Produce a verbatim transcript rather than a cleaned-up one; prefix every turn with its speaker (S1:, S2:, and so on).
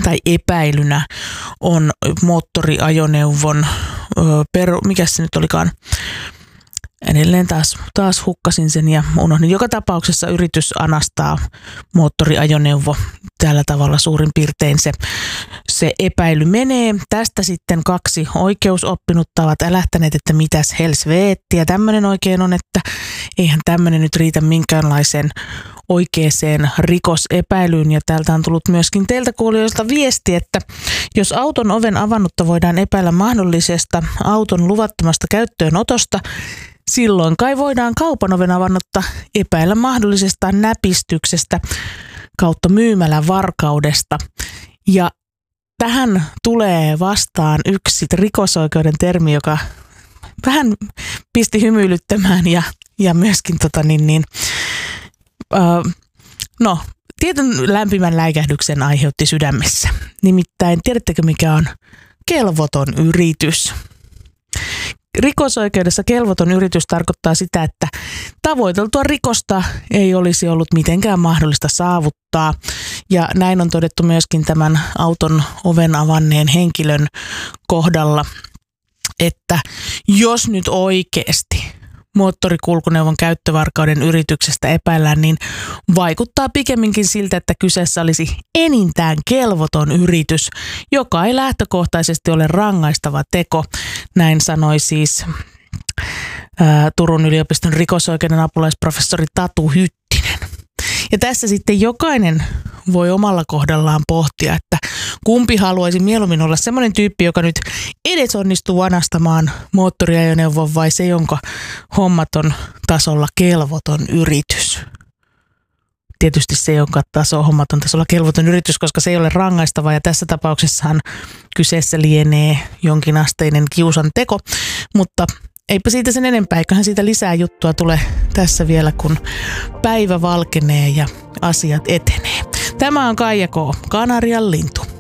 S1: tai epäilynä on moottoriajoneuvon, ö, peru, mikä se nyt olikaan, edelleen taas, taas hukkasin sen ja unohdin. Joka tapauksessa yritys anastaa moottoriajoneuvo. Tällä tavalla suurin piirtein se, se epäily menee. Tästä sitten kaksi oikeusoppinutta ovat älähtäneet, että mitäs helsveettiä tämmöinen oikein on, että eihän tämmöinen nyt riitä minkäänlaiseen oikeaan rikosepäilyyn. Ja täältä on tullut myöskin teiltä kuulijoilta viesti, että jos auton oven avannutta voidaan epäillä mahdollisesta auton luvattomasta käyttöönotosta, silloin kai voidaan kaupan oven avannutta epäillä mahdollisesta näpistyksestä kautta myymälän varkaudesta. Ja tähän tulee vastaan yksi rikosoikeuden termi, joka vähän pisti hymyilyttämään ja, ja myöskin tota niin, niin, äh, no, tietyn lämpimän läikähdyksen aiheutti sydämessä. Nimittäin tiedättekö mikä on kelvoton yritys? Rikosoikeudessa kelvoton yritys tarkoittaa sitä, että tavoiteltua rikosta ei olisi ollut mitenkään mahdollista saavuttaa. Ja näin on todettu myöskin tämän auton oven avanneen henkilön kohdalla, että jos nyt oikeasti moottorikulkuneuvon käyttövarkauden yrityksestä epäillään, niin vaikuttaa pikemminkin siltä, että kyseessä olisi enintään kelvoton yritys, joka ei lähtökohtaisesti ole rangaistava teko. Näin sanoi siis ää, Turun yliopiston rikosoikeuden apulaisprofessori Tatu Hyttinen. Ja tässä sitten jokainen voi omalla kohdallaan pohtia, että kumpi haluaisi mieluummin olla semmoinen tyyppi, joka nyt edes onnistuu anastamaan moottoriajoneuvon vai se, jonka hommaton tasolla kelvoton yritys. Tietysti se, jonka taso hommaton tasolla kelvoton yritys, koska se ei ole rangaistava ja tässä tapauksessahan kyseessä lienee jonkinasteinen kiusanteko, mutta eipä siitä sen enempää, eiköhän siitä lisää juttua tule tässä vielä, kun päivä valkenee ja asiat etenee. Tämä on Kaija K. Kanarian lintu.